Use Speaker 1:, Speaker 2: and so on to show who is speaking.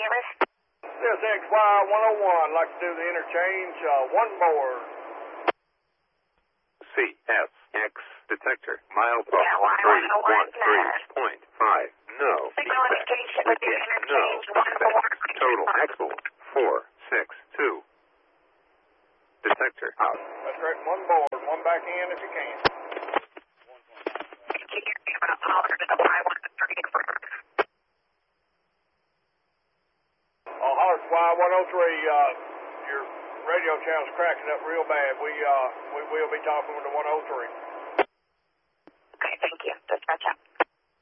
Speaker 1: Universe?
Speaker 2: This XY101, like to do the interchange, one board.
Speaker 3: CSX detector, milepost
Speaker 1: Yeah,
Speaker 3: 313.5, no.
Speaker 1: Signal indication with the interchange,
Speaker 3: no.
Speaker 1: one board.
Speaker 3: Total axle 462. Detector out.
Speaker 2: That's right, one board, one back in if you can.
Speaker 1: Can you hear me about Pollard and the Y103 further?
Speaker 2: Holler Y103, your radio channel's cracking up real bad. We will be talking with the 103.
Speaker 1: Okay, thank you. Dispatch out.